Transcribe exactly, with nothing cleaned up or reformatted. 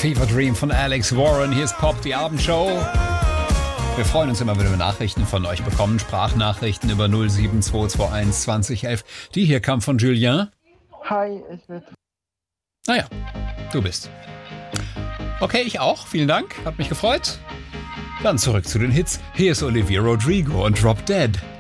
Fever Dream von Alex Warren. Hier ist Pop, die Abendshow. Wir freuen uns immer, wenn wir Nachrichten von euch bekommen. Sprachnachrichten über null sieben zwei zwei eins zwanzig elf. Die hier kam von Julien. Hi, ich bin... Naja, du bist. Okay, ich auch. Vielen Dank. Hat mich gefreut. Dann zurück zu den Hits. Hier ist Olivia Rodrigo und Drop Dead.